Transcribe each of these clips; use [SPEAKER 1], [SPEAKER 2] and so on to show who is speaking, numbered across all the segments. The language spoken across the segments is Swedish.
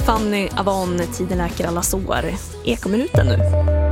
[SPEAKER 1] Fanny Avon, tiden läker alla sår. Ekominuten nu.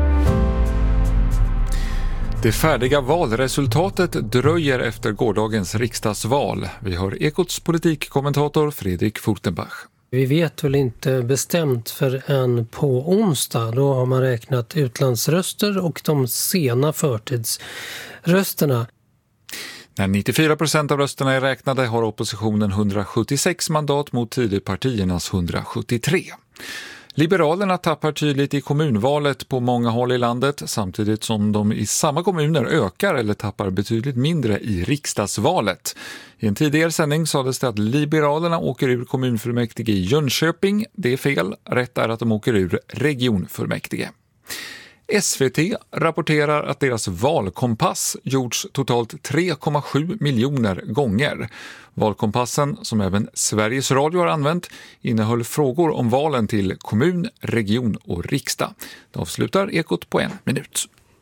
[SPEAKER 2] Det färdiga valresultatet dröjer efter gårdagens riksdagsval. Vi hör Ekots politikkommentator Fredrik Furtenbach.
[SPEAKER 3] Vi vet väl inte bestämt förrän på onsdag. Då har man räknat utlandsröster och de sena förtidsrösterna.
[SPEAKER 2] När 94% av rösterna är räknade har oppositionen 176 mandat mot Tidöpartiernas 173. Liberalerna tappar tydligt i kommunvalet på många håll i landet samtidigt som de i samma kommuner ökar eller tappar betydligt mindre i riksdagsvalet. I en tidigare sändning sades det att Liberalerna åker ur kommunfullmäktige i Jönköping. Det är fel. Rätt är att de åker ur regionfullmäktige. SVT rapporterar att deras valkompass gjorts totalt 3,7 miljoner gånger. Valkompassen, som även Sveriges Radio har använt, innehöll frågor om valen till kommun, region och riksdag. Det avslutar Ekot på 1 minut.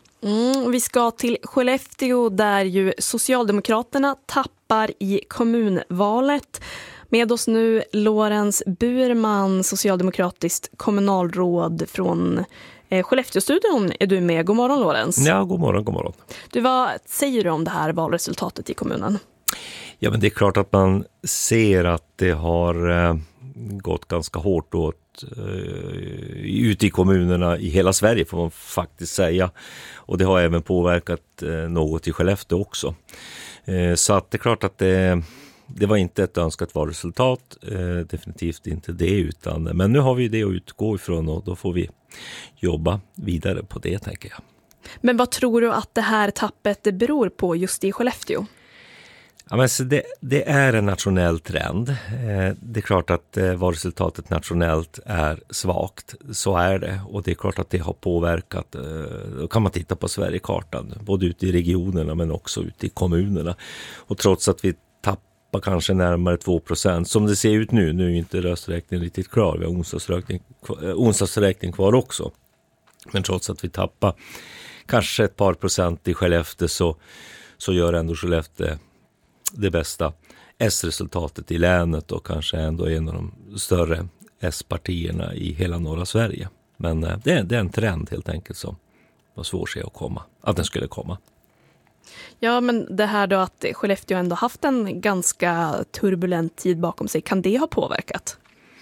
[SPEAKER 1] Vi ska till Skellefteå där ju Socialdemokraterna tappar i kommunvalet. Med oss nu Lorentz Burman, socialdemokratiskt kommunalråd från Skellefteå-studion är du med. God morgon, Lorentz.
[SPEAKER 4] Ja, god morgon.
[SPEAKER 1] Du, vad säger du om det här valresultatet i kommunen?
[SPEAKER 4] Ja, men det är klart att man ser att det har gått ganska hårt åt ute i kommunerna i hela Sverige får man faktiskt säga. Och det har även påverkat något i Skellefteå också. Så att det är klart att det var inte ett önskat valresultat, definitivt inte det, men nu har vi det att utgå ifrån och då får vi jobba vidare på det, tänker jag.
[SPEAKER 1] Men vad tror du att det här tappet beror på just i Skellefteå?
[SPEAKER 4] Ja, men så det är en nationell trend. Det är klart att valresultatet nationellt är svagt, så är det. Och det är klart att det har påverkat, då kan man titta på Sverigekartan, både ute i regionerna men också ute i kommunerna. Och trots att vi tappar kanske närmare 2%, som det ser ut nu är inte rösträkningen riktigt klar, vi har onsdagsräkning kvar också. Men trots att vi tappar kanske ett par procent i Skellefteå så gör ändå Skellefteå det bästa S-resultatet i länet och kanske ändå en av de större S-partierna i hela norra Sverige. Men det är en trend helt enkelt som var svår att se att den skulle komma.
[SPEAKER 1] Ja, men det här då att Skellefteå ändå haft en ganska turbulent tid bakom sig, kan det ha påverkat?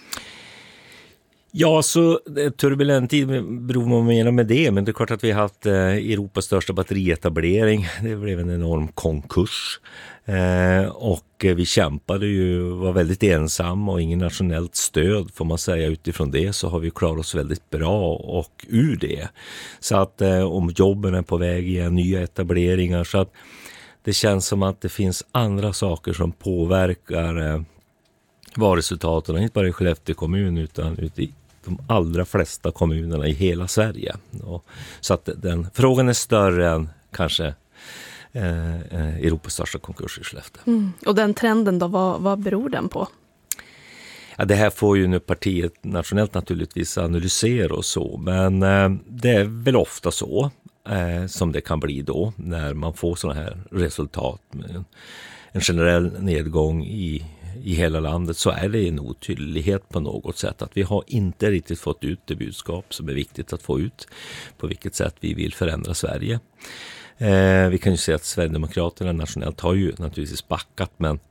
[SPEAKER 4] Ja, så turbulent tid beror man menar med det, men det är klart att vi har haft Europas största batterietablering. Det blev en enorm konkurs och vi kämpade var väldigt ensamma och ingen nationellt stöd får man säga. Utifrån det så har vi klarat oss väldigt bra och ur det. Så att om jobben är på väg igen, nya etableringar, så att det känns som att det finns andra saker som påverkar valresultaten, inte bara i Skellefteå kommun utan ute i de allra flesta kommunerna i hela Sverige. Så att den frågan är större än kanske Europas största konkurs i Skellefteå.
[SPEAKER 1] Och den trenden då, vad beror den på?
[SPEAKER 4] Ja, det här får ju nu partiet nationellt naturligtvis analysera och så, men det är väl ofta så som det kan bli då när man får sådana här resultat med en generell nedgång i hela landet, så är det en otydlighet på något sätt att vi har inte riktigt fått ut det budskap som är viktigt att få ut, på vilket sätt vi vill förändra Sverige. Vi kan ju se att Sverigedemokraterna nationellt har ju naturligtvis backat, men